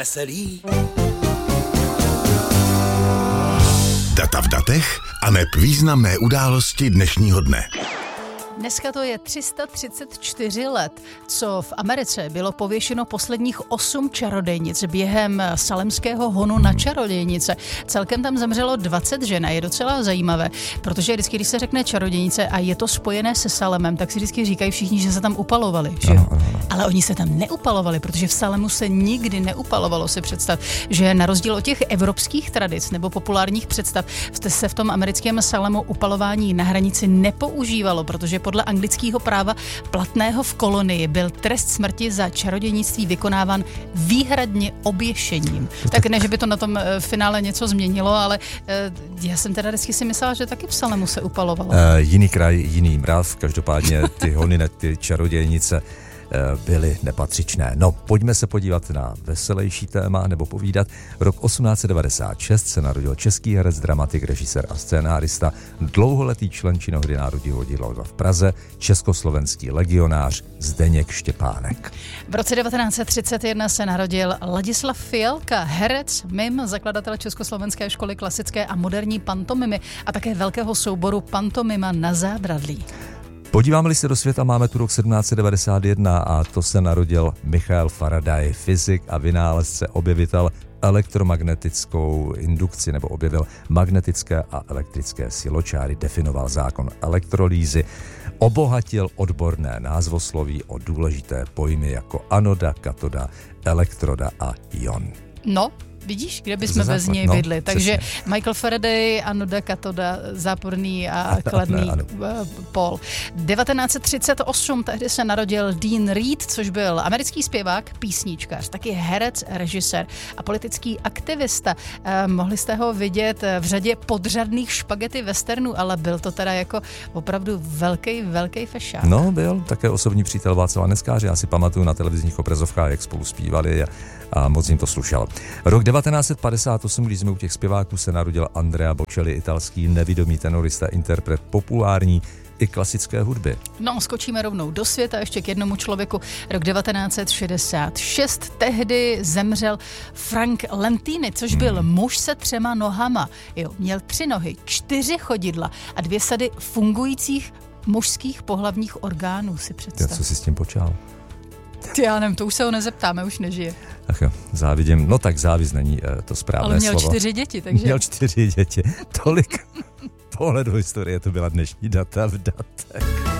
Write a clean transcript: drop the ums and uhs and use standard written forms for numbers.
veselý. Data v datech aneb významné události dnešního dne. Dneska to je 334 let, co v Americe bylo pověšeno posledních 8 čarodějnic během salemského honu na čarodějnice. Celkem tam zemřelo 20 žen a je docela zajímavé, protože vždycky, když se řekne čarodějnice a je to spojené se Salemem, tak si vždycky říkají všichni, že se tam upalovali. Že? Ano. Ale oni se tam neupalovali, protože v Salemu se nikdy neupalovalo, si představ, že na rozdíl od těch evropských tradic nebo populárních představ se v tom americkém Salemu upalování na hranici nepoužívalo, protože podle anglického práva platného v kolonii byl trest smrti za čarodějnictví vykonáván výhradně oběšením. Tak ne, že by to na tom finále něco změnilo, ale já jsem teda vždycky si myslela, že taky v Salemu se upalovalo. Jiný kraj, jiný mrav, každopádně ty hony na ty čarodějnice byly nepatřičné. No, pojďme se podívat na veselější téma, nebo povídat. Rok 1896 se narodil český herec, dramatik, režisér a scénárista, dlouholetý člen Činohry Národního divadla v Praze, československý legionář Zdeněk Štěpánek. V roce 1931 se narodil Ladislav Fialka, herec, mim, zakladatel Československé školy klasické a moderní pantomimy a také velkého souboru Pantomima na zábradlí. Podíváme-li se do světa, máme tu rok 1791 a to se narodil Michael Faraday, fyzik a vynálezce, objevitel elektromagnetickou indukci, nebo objevil magnetické a elektrické siločáry, definoval zákon elektrolýzy, obohatil odborné názvosloví o důležité pojmy jako anoda, katoda, elektroda a ion. No, vidíš, kde bychom bez něj bydli. Takže přesně. Michael Faraday, anoda, katoda, záporný a kladný pól. 1938 tehdy se narodil Dean Reed, což byl americký zpěvák, písničkař, taky herec, režisér a politický aktivista. Mohli jste ho vidět v řadě podřadných špagety westernů, ale byl to teda jako opravdu velký fešák. No, byl také osobní přítel Václava Neskáře. Já si pamatuju na televizních obrazovkách, jak spolu zpívali a moc jim to slušelo. Rok 1958, když jsme u těch zpěváků, se narodil Andrea Bocelli, italský nevidomý tenorista, interpret populární i klasické hudby. No, skočíme rovnou do světa, ještě k jednomu člověku. Rok 1966, tehdy zemřel Frank Lentini, což byl muž se 3 nohama. Jo, měl 3 nohy, 4 chodidla a 2 sady fungujících mužských pohlavních orgánů, si představ. Já co si s tím počal? Já nevím, to už se ho nezeptáme, už nežije. Ach jo, závidím. No tak závis není to správné slovo. Ale měl 4 děti, takže... Měl 4 děti. Tolik pohledu historie, to byla dnešní Data v datech.